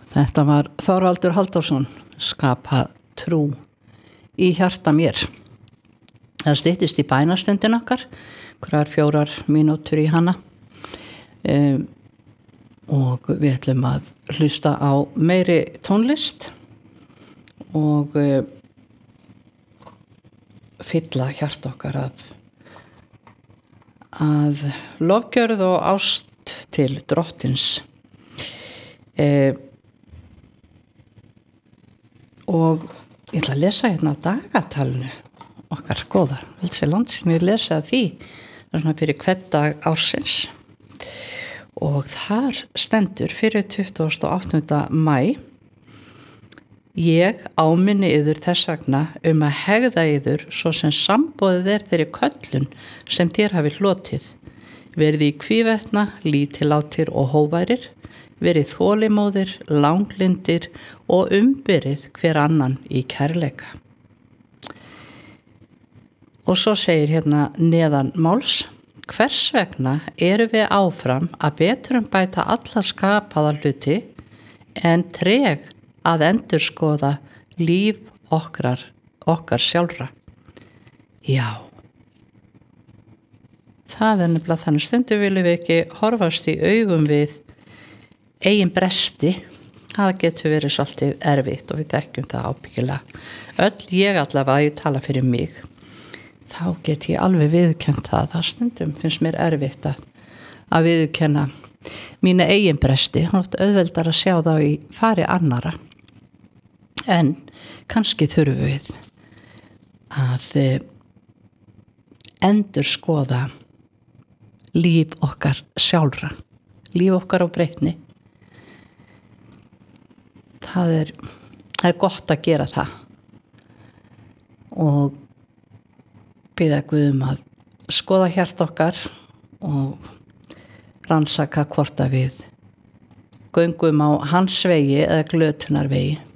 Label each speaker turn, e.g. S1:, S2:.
S1: Þetta var Þorvaldur Halldórsson, skapa trú í hjarta mér. Það styttist í bænastundin okkar, hverjar 4 mínútur í hana. Og við ætlum að hlusta á meiri tónlist og fylla hjarta okkar að lofgjörð og ást til drottins. Og ég ætla að lesa hérna dagatalinu okkar góðar. Vildi sér landsinni lesa því, það er svona fyrir hvern dag ársins. Og þar stendur fyrir 28. maí: Ég áminni yður þess vegna að hegða yður svo sem samboðið þeirri köllun sem þér hafi hlotið. Verið í hvívetna, lítillátir og hóværir, verið þolimóðir, langlyndir og umbyrið hver annan í kærleika. Og svo segir hérna neðan máls: Hvers vegna erum við áfram að betrumbæta alla skapaða hluti en treg að endurskoða líf okkar sjálfra? Já, það er nefnilega þannig. Stundum viljum við ekki horfast í augum við eigin bresti. Það getur verið svolítið erfitt og við þekkjum það ábyggilega. Ég allavega, ég tala fyrir mig, þá get ég alveg viðurkennt það. Það stundum finnst mér erfitt að viðurkenna mína eigin bresti. Það er oft auðveldar að sjá þá í fari annara. En kannski þurfum við að endurskoða líf okkar sjálfra, líf okkar á breytni. Það er gott að gera það og biðja Guð að skoða hjarta okkar og rannsaka hvort að við göngum á hans vegi eða glötunarvegi.